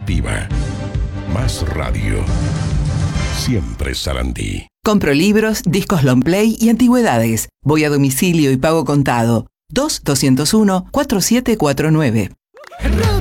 interactiva. Más radio. Siempre Sarandí. Compro libros, discos long play y antigüedades. Voy a domicilio y pago contado. 2-201-4749.